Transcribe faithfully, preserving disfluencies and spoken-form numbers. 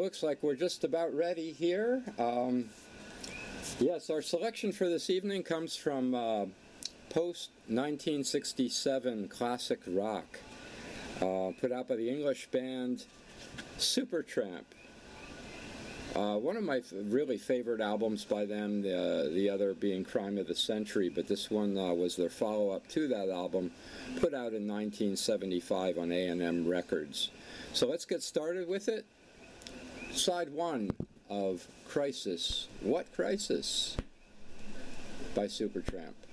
looks like we're just about ready here. Um, yes, our selection for this evening comes from uh, post nineteen sixty-seven classic rock, uh, put out by the English band Supertramp. Uh, one of my f- really favorite albums by them, the, the other being Crime of the Century, but this one uh, was their follow-up to that album, put out in nineteen seventy-five on A and M Records. So let's get started with it. Side one of Crisis. What Crisis? By Supertramp.